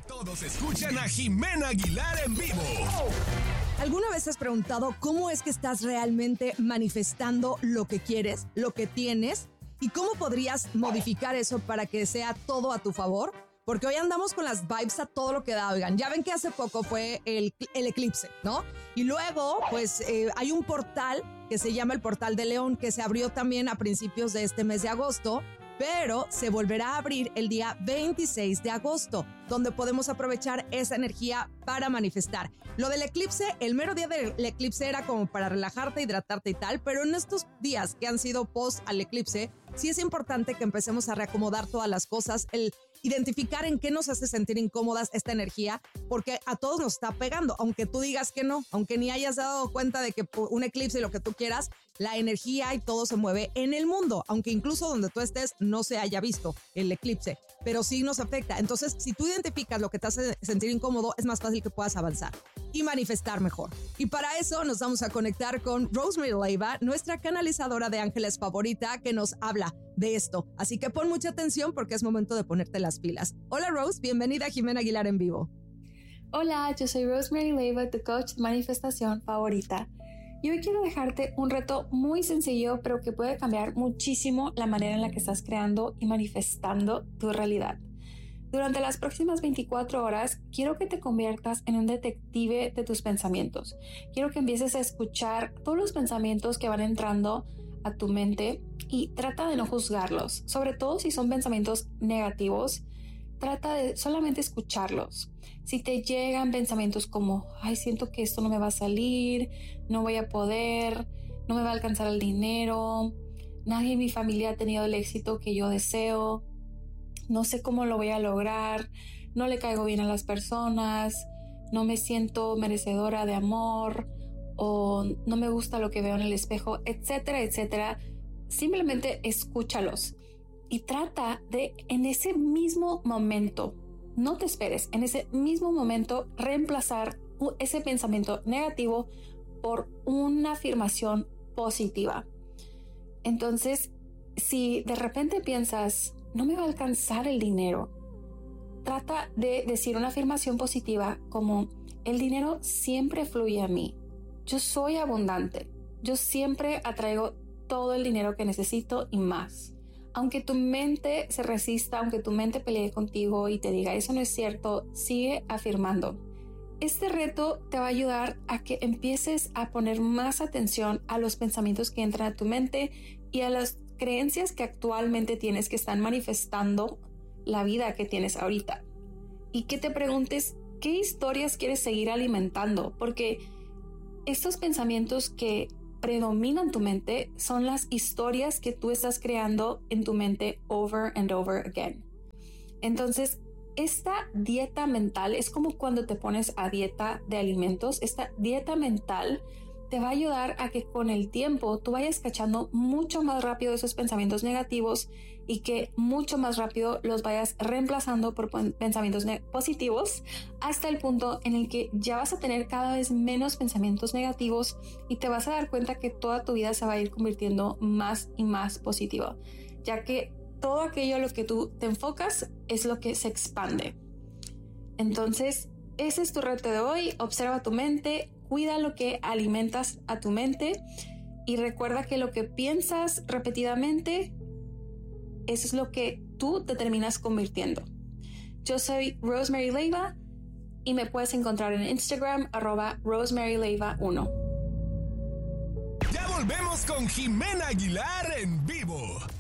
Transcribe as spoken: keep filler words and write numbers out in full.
Todos escuchan a Jimena Aguilar en vivo. ¿Alguna vez has preguntado cómo es que estás realmente manifestando lo que quieres, lo que tienes? ¿Y cómo podrías modificar eso para que sea todo a tu favor? Porque hoy andamos con las vibes a todo lo que da, oigan. Ya ven que hace poco fue el, el eclipse, ¿no? Y luego, pues, eh, hay un portal que se llama el Portal de León, que se abrió también a principios de este mes de agosto, pero se volverá a abrir el día veintiséis de agosto, donde podemos aprovechar esa energía para manifestar. Lo del eclipse, el mero día del eclipse era como para relajarte, hidratarte y tal, pero en estos días que han sido post al eclipse, sí es importante que empecemos a reacomodar todas las cosas, el identificar en qué nos hace sentir incómodas esta energía, porque a todos nos está pegando, aunque tú digas que no, aunque ni hayas dado cuenta de que por un eclipse y lo que tú quieras, la energía y todo se mueve en el mundo, aunque incluso donde tú estés no se haya visto el eclipse, pero sí nos afecta. Entonces, si tú identificas lo que te hace sentir incómodo, es más fácil que puedas avanzar y manifestar mejor. Y para eso nos vamos a conectar con Rosemary Leiva, nuestra canalizadora de ángeles favorita, que nos habla de esto. Así que pon mucha atención porque es momento de ponerte las pilas. Hola Rose, bienvenida a Jimena Aguilar en vivo. Hola, yo soy Rosemary Leiva, tu coach de manifestación favorita. Y hoy quiero dejarte un reto muy sencillo, pero que puede cambiar muchísimo la manera en la que estás creando y manifestando tu realidad. Durante las próximas veinticuatro horas, quiero que te conviertas en un detective de tus pensamientos. Quiero que empieces a escuchar todos los pensamientos que van entrando a tu mente y trata de no juzgarlos, sobre todo si son pensamientos negativos. Trata de solamente escucharlos. Si te llegan pensamientos como, ay, siento que esto no me va a salir, no voy a poder, no me va a alcanzar el dinero, nadie en mi familia ha tenido el éxito que yo deseo, no sé cómo lo voy a lograr, no le caigo bien a las personas, no me siento merecedora de amor o no me gusta lo que veo en el espejo, etcétera, etcétera. Simplemente escúchalos y trata de, en ese mismo momento, no te esperes, en ese mismo momento reemplazar ese pensamiento negativo por una afirmación positiva. Entonces, si de repente piensas, no me va a alcanzar el dinero, trata de decir una afirmación positiva como, el dinero siempre fluye a mí, yo soy abundante, yo siempre atraigo todo el dinero que necesito y más. Aunque tu mente se resista, aunque tu mente pelee contigo y te diga eso no es cierto, sigue afirmando. Este reto te va a ayudar a que empieces a poner más atención a los pensamientos que entran a tu mente y a las creencias que actualmente tienes que están manifestando la vida que tienes ahorita. Y que te preguntes qué historias quieres seguir alimentando, porque estos pensamientos que predominan tu mente son las historias que tú estás creando en tu mente over and over again. Entonces, esta dieta mental es como cuando te pones a dieta de alimentos. Esta dieta mental te va a ayudar a que con el tiempo tú vayas cachando mucho más rápido esos pensamientos negativos y que mucho más rápido los vayas reemplazando por pensamientos positivos hasta el punto en el que ya vas a tener cada vez menos pensamientos negativos y te vas a dar cuenta que toda tu vida se va a ir convirtiendo más y más positiva, ya que todo aquello a lo que tú te enfocas es lo que se expande. Entonces, ese es tu reto de hoy. Observa tu mente, cuida lo que alimentas a tu mente y recuerda que lo que piensas repetidamente, eso es lo que tú te terminas convirtiendo. Yo soy Rosemary Leiva y me puedes encontrar en Instagram arroba Rosemary Leiva uno. Ya volvemos con Jimena Aguilar en vivo.